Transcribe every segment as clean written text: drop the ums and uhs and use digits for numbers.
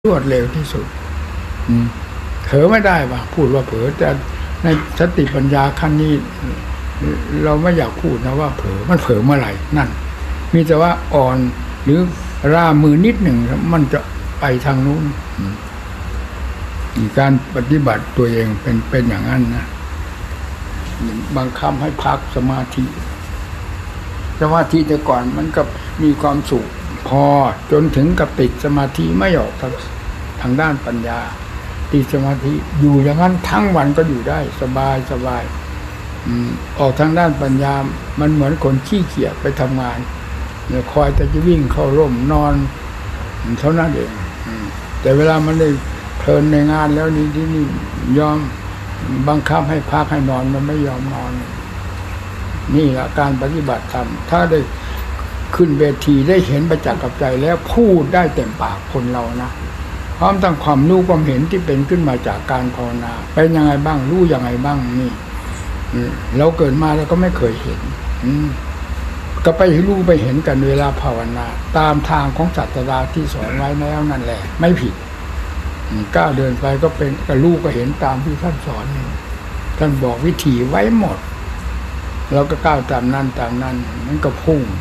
รวดเร็วที่สุดเผลอไม่ได้ป่ะพูดว่าเผลอแต่ในสติปัญญาขั้นนี้เราไม่อยากพูดนะว่าเผลอมันเผลอเมื่อไหร่นั่นมีแต่ว่าอ่อนหรือร่ามือนิดหนึ่งมันจะไปทางนู้นการปฏิบัติตัวเองเป็นอย่างนั้นนะบังคับให้พักสมาธิแต่ก่อนมันก็มีความสุขพอจนถึงกับติดสมาธิไม่ออกทางด้านปัญญาติดสมาธิอยู่อย่างนั้นทั้งวันก็อยู่ได้สบายออกทางด้านปัญญามันเหมือนคนขี้เกียจไปทำงานเนี่ยคอยแต่จะวิ่งเข้าร่มนอนเท่านั้นเองแต่เวลามันได้เพลินในงานแล้วนี่ยอมบังคับให้พักให้นอนมันไม่ยอมนอนนี่แหละการปฏิบัติธรรมถ้าได้ขึ้นเวทีได้เห็นประจักษ์กับใจแล้วพูดได้เต็มปากคนเรานะพร้อมทั้งความรู้ความเห็นที่เป็นขึ้นมาจากการภาวนาเป็นยังไงบ้างรู้ยังไงบ้างนี่เราเกิดมาแล้วก็ไม่เคยเห็นก็ไปรู้ไปเห็นกันเวลาภาวนาตามทางของศาสดาที่สอนไว้แล้วนั่นแหละไม่ผิดก้าวเดินไปก็เป็นก็รู้ก็เห็นตามที่ท่านสอนท่านบอกวิธีไว้หมดเราก็ก้าวตามนั้นมันก็พุ่ง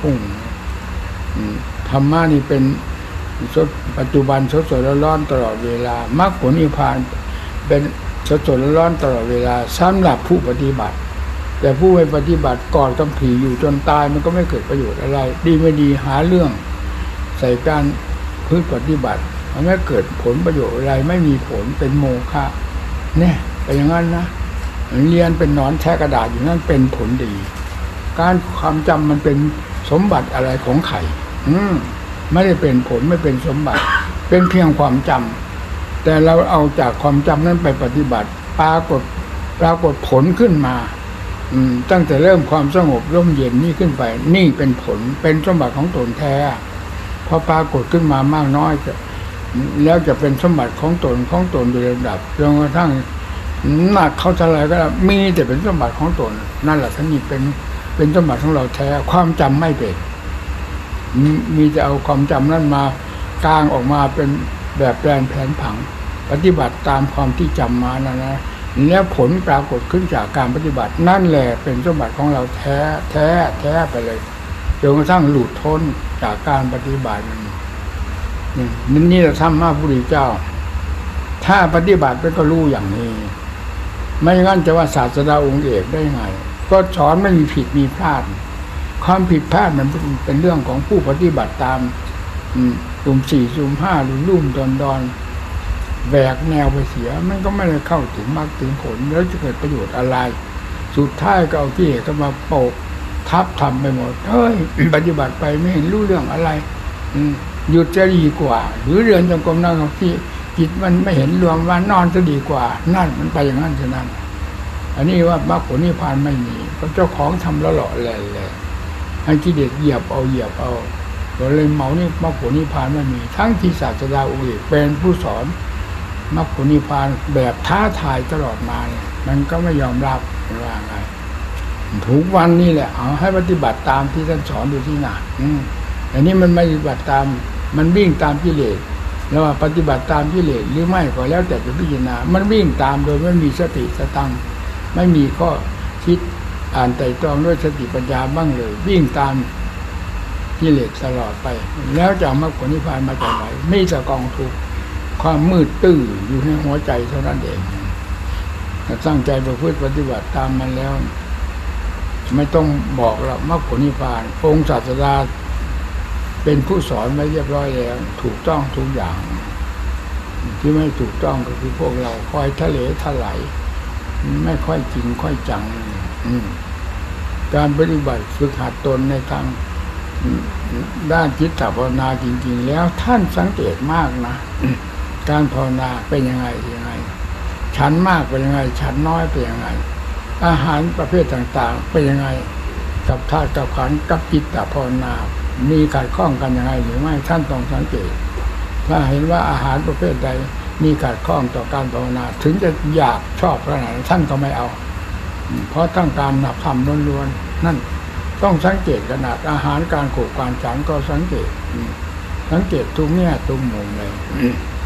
ธรรมะนี่เป็นปัจจุบันสดๆร้อนๆตลอดเวลามรรคผลนิพพานเป็นสดๆร้อนๆตลอดเวลาสำหรับผู้ปฏิบัติแต่ผู้ไม่ปฏิบัติกอดกำผีอยู่จนตายมันก็ไม่เกิดประโยชน์อะไรดีไม่ดีหาเรื่องใส่การพึ่งปฏิบัติมันไม่เกิดผลประโยชน์อะไรไม่มีผลเป็นโมฆะเนี่ยเป็นอย่างนั้นนะเรียนเป็นหนอนแทะกระดาษอยู่นั่นเป็นผลดีการความจำมันเป็นสมบัติอะไรของใครไม่ได้เป็นผลไม่เป็นสมบัติเป็นเพียงความจำแต่เราเอาจากความจำนั้นไปปฏิบัติปรากฏผลขึ้นมาตั้งแต่เริ่มความสงบร่มเย็นนี่ขึ้นไปนี่เป็นผลเป็นสมบัติของตนแท้พอปรากฏขึ้นมามากน้อยแล้วจะเป็นสมบัติของตนโดยลำดับจนกระทั่งหนักเข้าเท่าไรก็มีแต่เป็นสมบัติของตนนั่นแหละท่านนี่เป็นสมบัติของเราแท้ความจำไม่เป็นมีจะเอาความจำนั้นมากางออกมาเป็นแบบแปลนแผนผังปฏิบัติตามความที่จำมานะแล้วผลปรากฏขึ้นจากการปฏิบัตินั่นแหละเป็นสมบัติของเราแท้ไปเลยจนกระทั่งหลุดพ้นจากการปฏิบัตินี่เราทำมาพระพุทธเจ้าถ้าปฏิบัติไปก็รู้อย่างนี้ไม่งั้นจะว่าศาสดาองค์เอกได้ไงก็สอนไม่มีผิดมีพลาดความผิดพลาดมันเป็นเรื่องของผู้ปฏิบัติตามสุ่ม4สุ่ม5ลุ่มดอนแหวกแนวไปเสียมันก็ไม่ได้เข้าถึงมรรคถึงผลแล้วจะเกิดประโยชน์อะไรสุดท้ายก็เอาที่ก็มาโปกทับทำไปหมดเฮ้ยปฏิบัติไปไม่เห็นรู้เรื่องอะไรหยุดจะดีกว่าหรือเดินจงกรมนั่งที่จิตมันไม่เห็นรวมว่านอนจะดีกว่านั่นมันไปอย่างนั้นฉะนั้นอันนี้ว่ามรรคผลนิพพานไม่มีก็เจ้าของทำละหล่อแหล่ให้กิเลสเหยียบเอาก็เลยเมานี่มรรคผลนิพพานไม่มีทั้งที่ศาสดาองค์เอกเป็นผู้สอนมรรคผลนิพพานแบบท้าทายตลอดมาเนี่ยมันก็ไม่ยอมรับว่าไงทุกวันนี้แหละเอาให้ปฏิบัติตามที่ท่านสอนดูที่หน้าอันนี้มันไม่ปฏิบัติตามมันวิ่งตามกิเลสแล้วว่าปฏิบัติตามกิเลสหรือไม่ก็แล้วแต่จะพิจารณามันวิ่งตามโดยไม่มีสติสตังไม่มีข้อคิดอ่านไตร่ตรองด้วยสติปัญญาบ้างเลยวิ่งตามกิเลสตลอดไปแล้วจะมรรคผลนิพพานมาจากไหนไม่จะกองทุกข์ความมืดตื้ออยู่ในหัวใจเท่านั้นเองถ้าตั้งใจประพฤติปฏิบัติตามมันแล้วไม่ต้องบอกหรอกมรรคผลนิพพานองค์ศาสดาเป็นผู้สอนไว้เรียบร้อยแล้วถูกต้องทุกอย่างที่ไม่ถูกต้องก็คือพวกเราคอยทะเลถลายไม่ค่อยจริงค่อยจังการปฏิบัติฝึกหัดตนในทางด้านจิตภาวนาจริงๆแล้วท่านสังเกตมากนะการภาวนาเป็นยังไงฉันมากเป็นยังไงฉันน้อยเป็นยังไงอาหารประเภทต่างๆเป็นยังไงกับธาตุกับขันธ์กับจิตภาวนามีขัดข้องกันยังไงหรือไม่ท่านต้องสังเกตถ้าเห็นว่าอาหารประเภทใดมีขัดข้องต่อการภาวนาถึงจะอยากชอบขนาดท่านก็ไม่เอาเพราะต้องการหนักธรรมล้วนๆนั่นต้องสังเกตขนาดอาหารการโขกการฉันก็สังเกตสังเกตทุกแง่ทุกมุมเลย